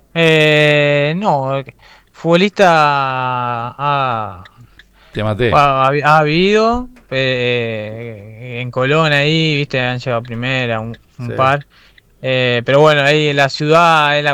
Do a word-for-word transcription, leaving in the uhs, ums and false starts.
Eh, no, futbolista ha, Te maté. ha, ha habido eh, en Colón ahí, viste, han llegado a primera un, Sí. un par. Eh, pero bueno, ahí en la ciudad,